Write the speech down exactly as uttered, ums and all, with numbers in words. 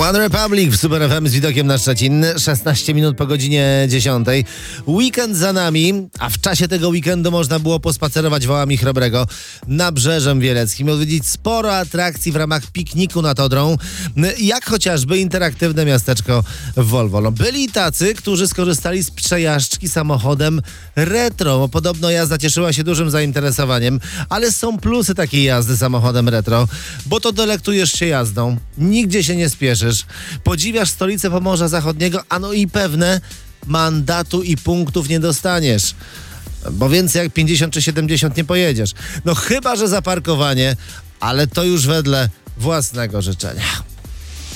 One Republic w Super F M z widokiem na Szczecin. szesnaście minut po godzinie dziesiątej. Weekend za nami, a w czasie tego weekendu można było pospacerować wołami Chrobrego Nabrzeżem Wieleckim, odwiedzić sporo atrakcji w ramach pikniku nad Odrą, jak chociażby interaktywne miasteczko w Volvo. No, byli tacy, którzy skorzystali z przejażdżki samochodem retro, bo podobno jazda cieszyła się dużym zainteresowaniem, ale są plusy takiej jazdy samochodem retro, bo to delektujesz się jazdą, nigdzie się nie spieszysz, podziwiasz stolicę Pomorza Zachodniego, a no i pewne mandatu i punktów nie dostaniesz, bo więcej jak pięćdziesiąt czy siedemdziesiąt nie pojedziesz. No chyba że za parkowanie, ale to już wedle własnego życzenia.